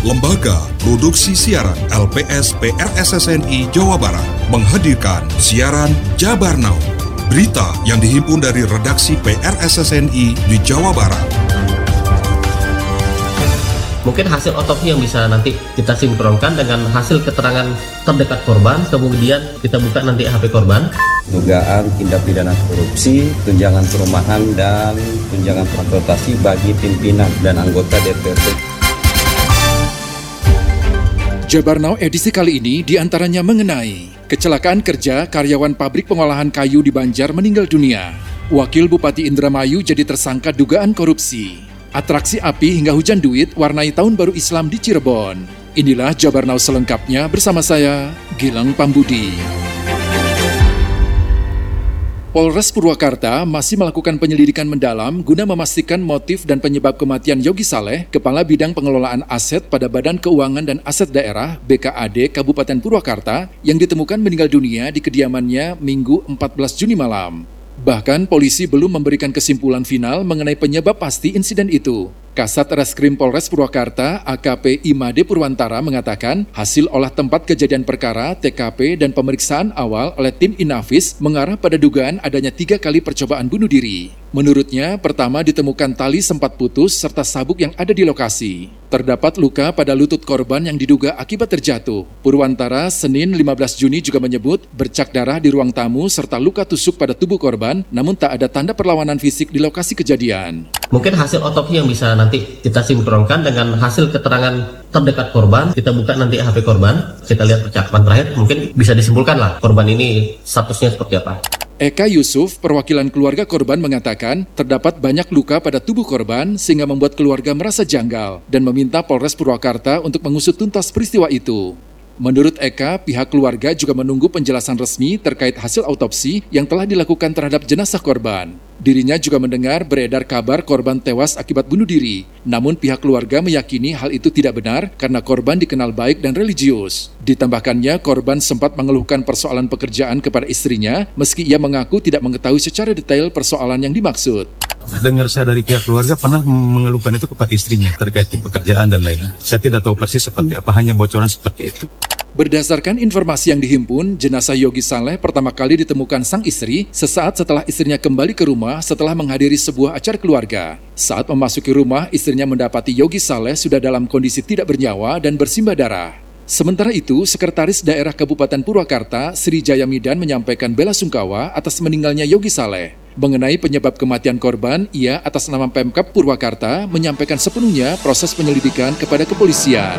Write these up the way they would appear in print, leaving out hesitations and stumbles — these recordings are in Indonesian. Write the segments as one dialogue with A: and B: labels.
A: Lembaga Produksi Siaran LPS PRSSNI Jawa Barat menghadirkan siaran Jabar Now. Berita yang dihimpun dari redaksi PRSSNI di Jawa Barat.
B: Mungkin hasil otopsi yang bisa nanti kita sinkronkan dengan hasil keterangan terdekat korban, kemudian kita buka nanti HP korban.
C: Dugaan tindak pidana korupsi, tunjangan perumahan, dan tunjangan transportasi bagi pimpinan dan anggota DPRD.
D: Jabar Now edisi kali ini diantaranya mengenai kecelakaan kerja karyawan pabrik pengolahan kayu di Banjar meninggal dunia. Wakil Bupati Indramayu jadi tersangka dugaan korupsi. Atraksi api hingga hujan duit warnai Tahun Baru Islam di Cirebon. Inilah Jabar Now selengkapnya bersama saya, Gilang Pambudi. Polres Purwakarta masih melakukan penyelidikan mendalam guna memastikan motif dan penyebab kematian Yogi Saleh, Kepala Bidang Pengelolaan Aset pada Badan Keuangan dan Aset Daerah BKAD Kabupaten Purwakarta yang ditemukan meninggal dunia di kediamannya Minggu 14 Juni malam. Bahkan polisi belum memberikan kesimpulan final mengenai penyebab pasti insiden itu. Kasat Reskrim Polres Purwakarta AKP Imade Purwantara mengatakan hasil olah tempat kejadian perkara TKP dan pemeriksaan awal oleh tim Inafis mengarah pada dugaan adanya 3 kali percobaan bunuh diri. Menurutnya, pertama ditemukan tali sempat putus serta sabuk yang ada di lokasi. Terdapat luka pada lutut korban yang diduga akibat terjatuh. Purwantara Senin 15 Juni juga menyebut bercak darah di ruang tamu serta luka tusuk pada tubuh korban, namun tak ada tanda perlawanan fisik di lokasi kejadian.
B: Mungkin hasil otopsi yang bisa nanti kita sinkronkan dengan hasil keterangan terdekat korban. Kita buka nanti HP korban, kita lihat percakapan terakhir, mungkin bisa disimpulkan lah korban ini statusnya seperti apa.
D: Eka Yusuf, perwakilan keluarga korban mengatakan terdapat banyak luka pada tubuh korban sehingga membuat keluarga merasa janggal dan meminta Polres Purwakarta untuk mengusut tuntas peristiwa itu. Menurut Eka, pihak keluarga juga menunggu penjelasan resmi terkait hasil autopsi yang telah dilakukan terhadap jenazah korban. Dirinya juga mendengar beredar kabar korban tewas akibat bunuh diri. Namun pihak keluarga meyakini hal itu tidak benar karena korban dikenal baik dan religius. Ditambahkannya, korban sempat mengeluhkan persoalan pekerjaan kepada istrinya meski ia mengaku tidak mengetahui secara detail persoalan yang dimaksud.
E: Dengar saya dari pihak keluarga pernah mengeluhkan itu kepada istrinya terkait pekerjaan dan lain-lain. Saya tidak tahu persis seperti apa, hanya bocoran seperti itu.
D: Berdasarkan informasi yang dihimpun, jenazah Yogi Saleh pertama kali ditemukan sang istri sesaat setelah istrinya kembali ke rumah setelah menghadiri sebuah acara keluarga. Saat memasuki rumah, istrinya mendapati Yogi Saleh sudah dalam kondisi tidak bernyawa dan bersimbah darah. Sementara itu, Sekretaris Daerah Kabupaten Purwakarta, Sri Jaya Midan menyampaikan bela sungkawa atas meninggalnya Yogi Saleh. Mengenai penyebab kematian korban, ia atas nama Pemkab Purwakarta menyampaikan sepenuhnya proses penyelidikan kepada kepolisian.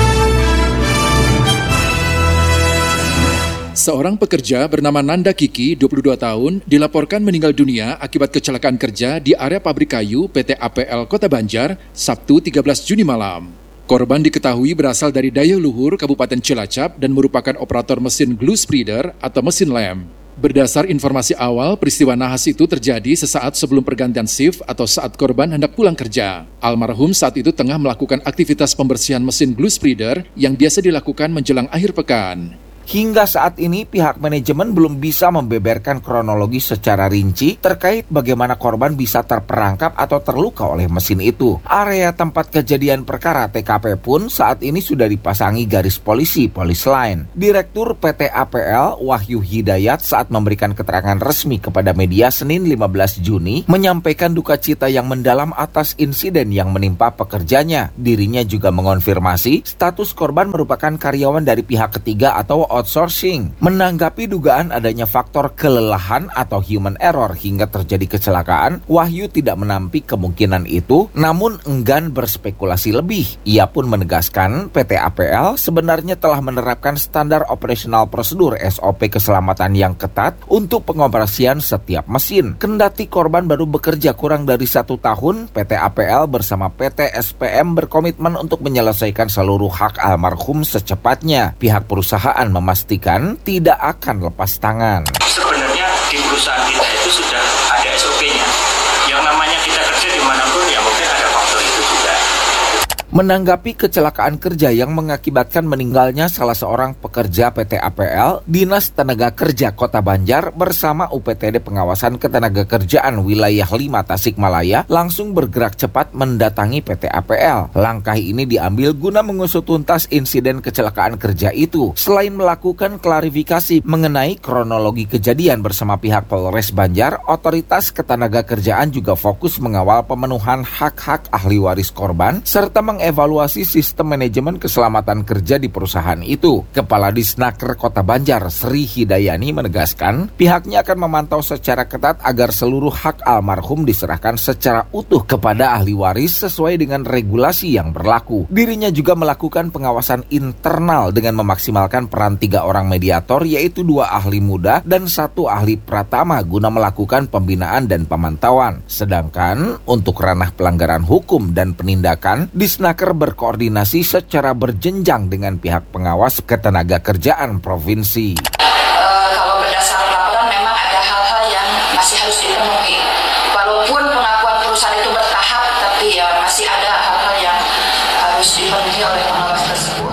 D: Seorang pekerja bernama Nanda Kiki, 22 tahun, dilaporkan meninggal dunia akibat kecelakaan kerja di area pabrik kayu PT APL Kota Banjar, Sabtu 13 Juni malam. Korban diketahui berasal dari Dayeuhluhur, Kabupaten Cilacap dan merupakan operator mesin glue spreader atau mesin lem. Berdasar informasi awal, peristiwa nahas itu terjadi sesaat sebelum pergantian shift atau saat korban hendak pulang kerja. Almarhum saat itu tengah melakukan aktivitas pembersihan mesin glue spreader yang biasa dilakukan menjelang akhir pekan.
F: Hingga saat ini pihak manajemen belum bisa membeberkan kronologi secara rinci terkait bagaimana korban bisa terperangkap atau terluka oleh mesin itu. Area tempat kejadian perkara TKP pun saat ini sudah dipasangi garis polisi, polis line. Direktur PT APL Wahyu Hidayat saat memberikan keterangan resmi kepada media Senin 15 Juni menyampaikan duka cita yang mendalam atas insiden yang menimpa pekerjanya. Dirinya juga mengonfirmasi status korban merupakan karyawan dari pihak ketiga atau outsourcing. Menanggapi dugaan adanya faktor kelelahan atau human error hingga terjadi kecelakaan, Wahyu tidak menampik kemungkinan itu, namun enggan berspekulasi lebih. Ia pun menegaskan PT APL sebenarnya telah menerapkan standar operasional prosedur SOP keselamatan yang ketat untuk pengoperasian setiap mesin. Kendati korban baru bekerja kurang dari 1 tahun, PT APL bersama PT SPM berkomitmen untuk menyelesaikan seluruh hak almarhum secepatnya. Pihak perusahaan memastikan tidak akan lepas tangan.
G: Sebenarnya di perusahaan kita itu sudah ada SOP-nya. Yang namanya kita kerja dimanapun ya mungkin ada faktor itu juga.
F: Menanggapi kecelakaan kerja yang mengakibatkan meninggalnya salah seorang pekerja PT APL, Dinas Tenaga Kerja Kota Banjar bersama UPTD Pengawasan Ketenagakerjaan Wilayah 5 Tasikmalaya langsung bergerak cepat mendatangi PT APL. Langkah ini diambil guna mengusut tuntas insiden kecelakaan kerja itu. Selain melakukan klarifikasi mengenai kronologi kejadian bersama pihak Polres Banjar, Otoritas Ketenagakerjaan juga fokus mengawal pemenuhan hak-hak ahli waris korban serta mengevaluasi sistem manajemen keselamatan kerja di perusahaan itu. Kepala Disnaker Kota Banjar, Sri Hidayani, menegaskan pihaknya akan memantau secara ketat agar seluruh hak almarhum diserahkan secara utuh kepada ahli waris sesuai dengan regulasi yang berlaku. Dirinya juga melakukan pengawasan internal dengan memaksimalkan peran 3 orang mediator, yaitu 2 ahli muda dan 1 ahli pratama guna melakukan pembinaan dan pemantauan. Sedangkan untuk ranah pelanggaran hukum dan penindakan, Disnaker berkoordinasi secara berjenjang dengan pihak pengawas Ketenagakerjaan Provinsi.
H: Kalau berdasarkan laporan memang ada hal-hal yang masih harus dipenuhi. Walaupun pengakuan perusahaan itu bertahap, tapi ya masih ada hal-hal yang harus dipenuhi oleh pengawas tersebut.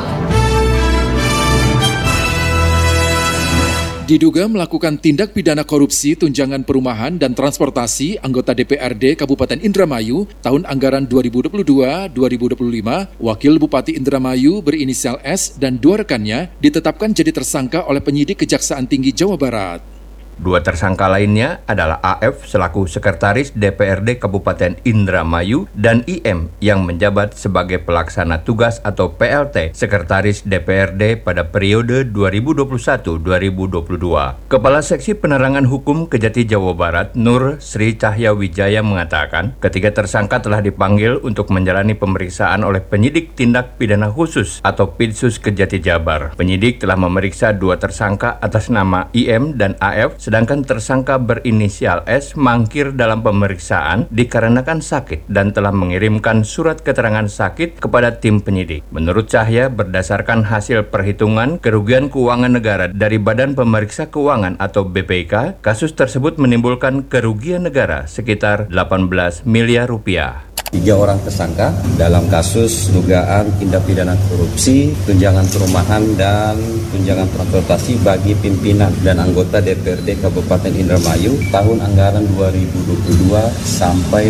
D: Diduga melakukan tindak pidana korupsi tunjangan perumahan dan transportasi anggota DPRD Kabupaten Indramayu tahun anggaran 2022-2025, Wakil Bupati Indramayu berinisial S dan 2 rekannya ditetapkan jadi tersangka oleh penyidik Kejaksaan Tinggi Jawa Barat.
I: 2 tersangka lainnya adalah AF selaku Sekretaris DPRD Kabupaten Indramayu dan IM yang menjabat sebagai pelaksana tugas atau PLT Sekretaris DPRD pada periode 2021-2022. Kepala Seksi Penerangan Hukum Kejati Jawa Barat, Nur Sri Cahya Wijaya, mengatakan ketiga tersangka telah dipanggil untuk menjalani pemeriksaan oleh penyidik tindak pidana khusus atau Pidsus Kejati Jabar. Penyidik telah memeriksa 2 tersangka atas nama IM dan AF, sedangkan tersangka berinisial S mangkir dalam pemeriksaan dikarenakan sakit dan telah mengirimkan surat keterangan sakit kepada tim penyidik. Menurut Cahya, berdasarkan hasil perhitungan kerugian keuangan negara dari Badan Pemeriksa Keuangan atau BPK, kasus tersebut menimbulkan kerugian negara sekitar 18 miliar rupiah.
C: 3 orang tersangka dalam kasus dugaan tindak pidana korupsi, tunjangan perumahan dan tunjangan transportasi bagi pimpinan dan anggota DPRD Kabupaten Indramayu tahun anggaran 2022 sampai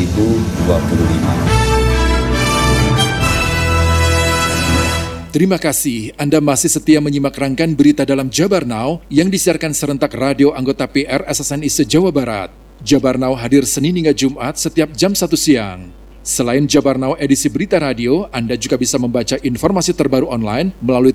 C: 2025.
D: Terima kasih Anda masih setia menyimak rangkaian berita dalam Jabar Now yang disiarkan serentak radio anggota PR SSNI se-Jawa Barat. Jabar Now hadir Senin hingga Jumat setiap jam 1 siang. Selain Jabar Now edisi berita radio, Anda juga bisa membaca informasi terbaru online melalui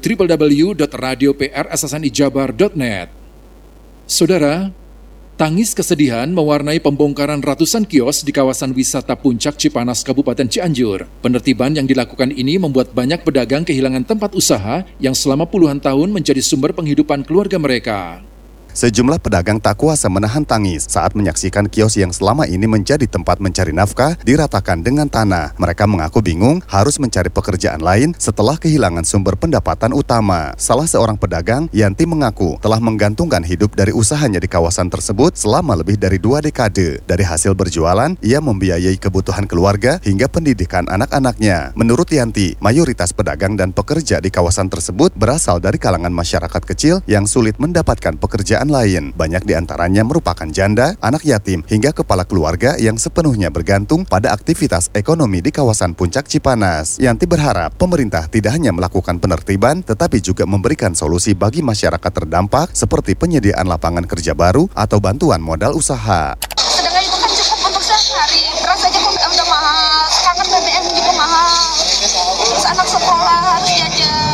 D: www.radioprssnijabar.net. Saudara, tangis kesedihan mewarnai pembongkaran ratusan kios di kawasan wisata Puncak Cipanas, Kabupaten Cianjur. Penertiban yang dilakukan ini membuat banyak pedagang kehilangan tempat usaha yang selama puluhan tahun menjadi sumber penghidupan keluarga mereka.
J: Sejumlah pedagang tak kuasa menahan tangis saat menyaksikan kios yang selama ini menjadi tempat mencari nafkah diratakan dengan tanah. Mereka mengaku bingung harus mencari pekerjaan lain setelah kehilangan sumber pendapatan utama. Salah seorang pedagang, Yanti, mengaku telah menggantungkan hidup dari usahanya di kawasan tersebut selama lebih dari 2 dekade. Dari hasil berjualan, ia membiayai kebutuhan keluarga hingga pendidikan anak-anaknya. Menurut Yanti, mayoritas pedagang dan pekerja di kawasan tersebut berasal dari kalangan masyarakat kecil yang sulit mendapatkan pekerjaan lain. Banyak di antaranya merupakan janda, anak yatim, hingga kepala keluarga yang sepenuhnya bergantung pada aktivitas ekonomi di kawasan Puncak Cipanas. Yanti berharap pemerintah tidak hanya melakukan penertiban, tetapi juga memberikan solusi bagi masyarakat terdampak seperti penyediaan lapangan kerja baru atau bantuan modal usaha.
K: Sedangkan itu kan cukup untuk sehari, beras aja udah mahal, sekarang BBM juga mahal, terus anak sekolah harus jajan.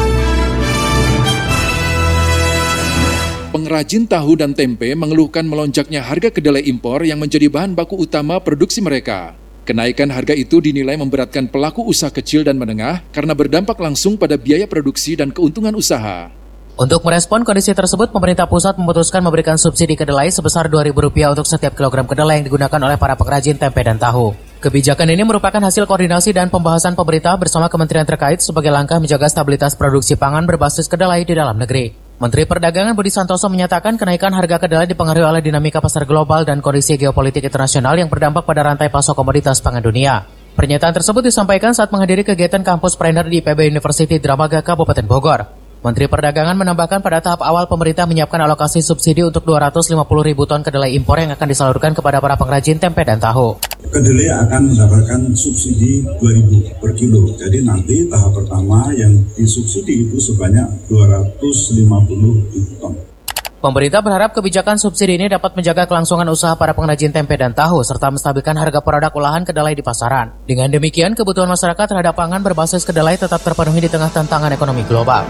D: Pengrajin tahu dan tempe mengeluhkan melonjaknya harga kedelai impor yang menjadi bahan baku utama produksi mereka. Kenaikan harga itu dinilai memberatkan pelaku usaha kecil dan menengah karena berdampak langsung pada biaya produksi dan keuntungan usaha.
L: Untuk merespon kondisi tersebut, pemerintah pusat memutuskan memberikan subsidi kedelai sebesar Rp2.000 untuk setiap kilogram kedelai yang digunakan oleh para pengrajin tempe dan tahu. Kebijakan ini merupakan hasil koordinasi dan pembahasan pemerintah bersama kementerian terkait sebagai langkah menjaga stabilitas produksi pangan berbasis kedelai di dalam negeri. Menteri Perdagangan Budi Santoso menyatakan kenaikan harga kedelai dipengaruhi oleh dinamika pasar global dan kondisi geopolitik internasional yang berdampak pada rantai pasok komoditas pangan dunia. Pernyataan tersebut disampaikan saat menghadiri kegiatan kampus Trainer di IPB University Dramaga Kabupaten Bogor. Menteri Perdagangan menambahkan pada tahap awal pemerintah menyiapkan alokasi subsidi untuk 250 ribu ton kedelai impor yang akan disalurkan kepada para pengrajin tempe dan tahu.
M: Kedelai akan mendapatkan subsidi 2.000 per kilo. Jadi nanti tahap pertama yang disubsidi itu sebanyak 250 ribu ton.
L: Pemerintah berharap kebijakan subsidi ini dapat menjaga kelangsungan usaha para pengrajin tempe dan tahu serta menstabilkan harga produk olahan kedelai di pasaran. Dengan demikian, kebutuhan masyarakat terhadap pangan berbasis kedelai tetap terpenuhi di tengah tantangan ekonomi global.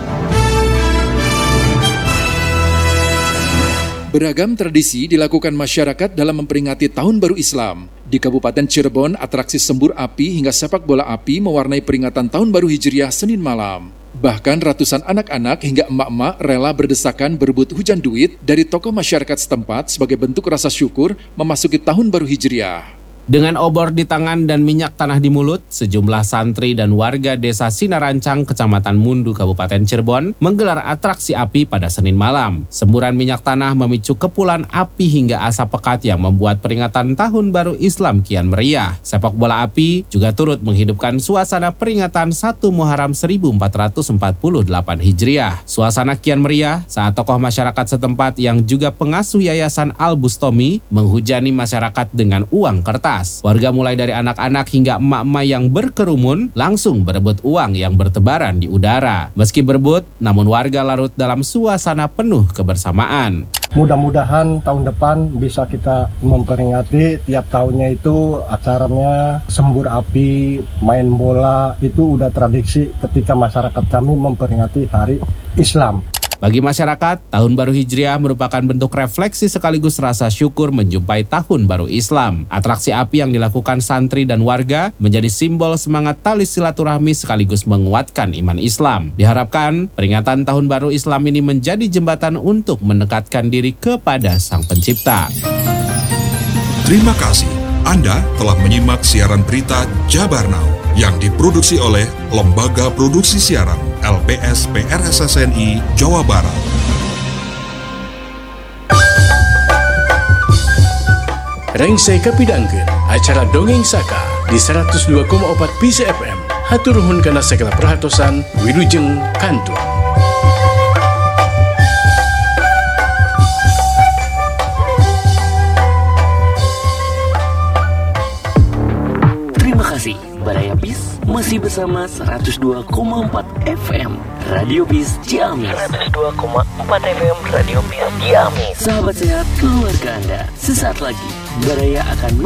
D: Beragam tradisi dilakukan masyarakat dalam memperingati Tahun Baru Islam. Di Kabupaten Cirebon, atraksi sembur api hingga sepak bola api mewarnai peringatan Tahun Baru Hijriah Senin malam. Bahkan ratusan anak-anak hingga emak-emak rela berdesakan berebut hujan duit dari tokoh masyarakat setempat sebagai bentuk rasa syukur memasuki Tahun Baru Hijriah.
N: Dengan obor di tangan dan minyak tanah di mulut, sejumlah santri dan warga desa Sinarancang, Kecamatan Mundu, Kabupaten Cirebon, menggelar atraksi api pada Senin malam. Semburan minyak tanah memicu kepulan api hingga asap pekat yang membuat peringatan Tahun Baru Islam kian meriah. Sepak bola api juga turut menghidupkan suasana peringatan 1 Muharram 1448 Hijriah. Suasana kian meriah saat tokoh masyarakat setempat yang juga pengasuh Yayasan Al-Bustomi menghujani masyarakat dengan uang kertas. Warga mulai dari anak-anak hingga emak-emak yang berkerumun langsung berebut uang yang bertebaran di udara. Meski berebut, namun warga larut dalam suasana penuh kebersamaan.
O: Mudah-mudahan tahun depan bisa kita memperingati tiap tahunnya itu acaranya sembur api, main bola, itu udah tradisi ketika masyarakat kami memperingati Hari Islam.
N: Bagi masyarakat, Tahun Baru Hijriah merupakan bentuk refleksi sekaligus rasa syukur menjumpai Tahun Baru Islam. Atraksi api yang dilakukan santri dan warga menjadi simbol semangat tali silaturahmi sekaligus menguatkan iman Islam. Diharapkan peringatan Tahun Baru Islam ini menjadi jembatan untuk mendekatkan diri kepada Sang Pencipta.
A: Terima kasih. Anda telah menyimak siaran berita Jabar Now yang diproduksi oleh Lembaga Produksi Siaran LPS PRSSNI Jawa Barat.
P: Rengsai kapidangkeun acara Dongeng Saka di 102,4 PC FM. Hatur nuhun kana segala perhatosan. Wilujeng Kantur.
Q: Terima kasih. Baraya Bis masih bersama 102,4 FM Radio Bis Ciamis. 102,4 FM Radio Bis Ciamis. Sahabat sehat keluarga Anda. Sesaat lagi Baraya akan